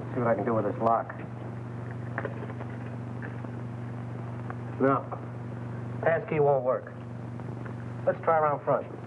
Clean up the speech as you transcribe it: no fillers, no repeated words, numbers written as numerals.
See what I can do with this lock. No. Passkey won't work. Let's try around front.